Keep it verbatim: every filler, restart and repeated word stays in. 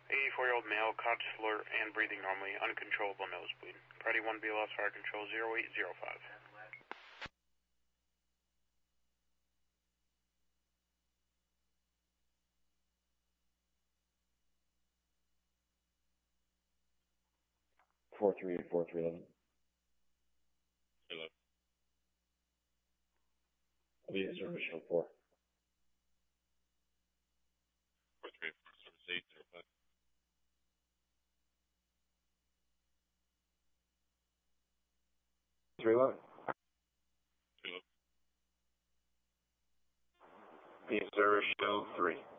eighty-four-year-old male, conscious, alert, and breathing normally, uncontrollable nosebleed. Priority one B L S fire control zero eight zero five. four three eight four three eleven. Hello. Via service show four. four three eight four, service eight zero five. three eleven. Hello. Via service show three.